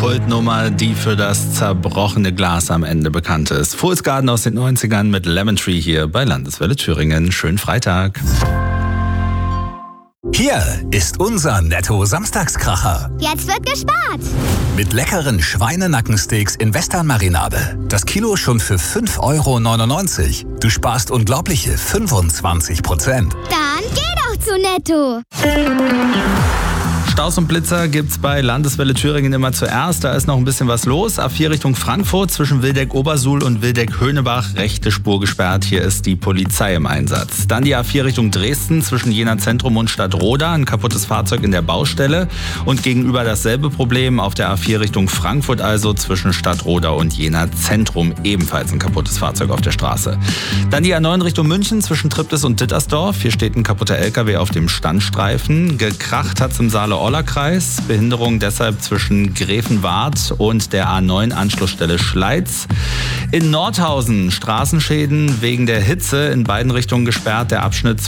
Kultnummer, die für das zerbrochene Glas am Ende bekannt ist. Fool's Garden aus den 90ern mit Lemon Tree hier bei Landeswelle Thüringen. Schönen Freitag. Hier ist unser Netto-Samstagskracher. Jetzt wird gespart. Mit leckeren Schweinenackensteaks in Western-Marinade. Das Kilo schon für 5,99 €. Du sparst unglaubliche 25%. Dann geh doch zu Netto. Staus und Blitzer gibt's bei Landeswelle Thüringen immer zuerst. Da ist noch ein bisschen was los. A4 Richtung Frankfurt zwischen Wildeck-Obersuhl und Wildeck-Höhnerbach. Rechte Spur gesperrt. Hier ist die Polizei im Einsatz. Dann die A4 Richtung Dresden zwischen Jena Zentrum und Stadtroda. Ein kaputtes Fahrzeug in der Baustelle. Und gegenüber dasselbe Problem auf der A4 Richtung Frankfurt, also zwischen Stadtroda und Jena Zentrum. Ebenfalls ein kaputtes Fahrzeug auf der Straße. Dann die A9 Richtung München zwischen Triptis und Dittersdorf. Hier steht ein kaputter LKW auf dem Standstreifen. Gekracht hat's im Saale-Orla-Kreis. Behinderung deshalb zwischen Gräfenwart und der A9-Anschlussstelle Schleiz. In Nordhausen Straßenschäden wegen der Hitze in beiden Richtungen gesperrt. Der Abschnitt